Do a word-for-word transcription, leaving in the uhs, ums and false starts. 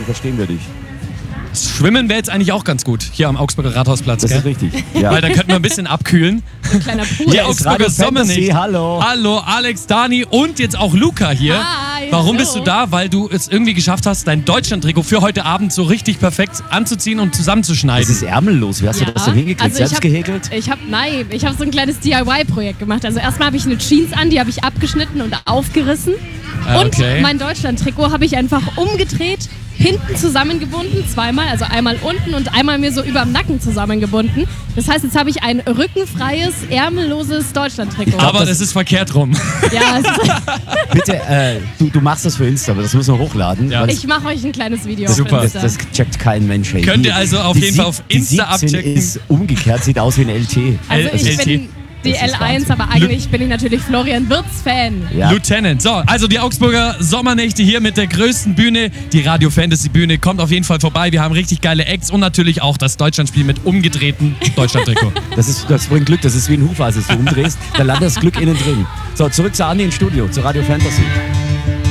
dann verstehen wir dich. Schwimmen wäre jetzt eigentlich auch ganz gut, hier am Augsburger Rathausplatz. Das gell? ist richtig. Ja. Weil da könnten wir ein bisschen abkühlen. Ein kleiner Pool. Hier ist Augsburger Radio Sommernacht. Fantasy, hallo. Hallo, Alex, Dani und jetzt auch Luca hier. Hi, Warum hallo. bist du da? Weil du es irgendwie geschafft hast, dein Deutschland-Trikot für heute Abend so richtig perfekt anzuziehen und Das zusammenzuschneiden. ist ärmellos. Wie hast du das denn hingekriegt? Also ich Selbst hab, gehäkelt? Ich habe, nein, ich habe so ein kleines D I Y-Projekt gemacht. Also erstmal habe ich eine Jeans an, die habe ich abgeschnitten und aufgerissen. Ah, okay. Und mein Deutschland-Trikot habe ich einfach umgedreht, hinten zusammengebunden, zweimal, also einmal unten und einmal mir so über dem Nacken zusammengebunden. Das heißt, jetzt habe ich ein rückenfreies, ärmelloses Deutschland-Trikot. Aber das- das ist verkehrt rum. Ja, es ist, Bitte, äh, du, du machst das für Insta, aber das müssen wir hochladen. Ja. weil ich mache euch ein kleines Video. das, auf Super. das, Insta. das checkt kein Mensch. Hey. Könnt Die- ihr also auf die jeden Fall sieb- auf Insta die siebzehn abchecken. ist umgekehrt, sieht aus wie ein L T. Also L- ich L T. bin die Das ist L eins, Wahnsinn. aber eigentlich bin ich natürlich Florian Wirtz-Fan. Ja. Lieutenant. So, also die Augsburger Sommernächte hier mit der größten Bühne. Die Radio Fantasy Bühne kommt auf jeden Fall vorbei. Wir haben richtig geile Acts und natürlich auch das Deutschlandspiel mit umgedrehtem Deutschland-Trikot. Das, ist, das bringt Glück, das ist wie ein Hufeisen, das du umdrehst, dann landet das Glück innen drin. So, zurück zu Andi ins Studio, zu Radio Fantasy.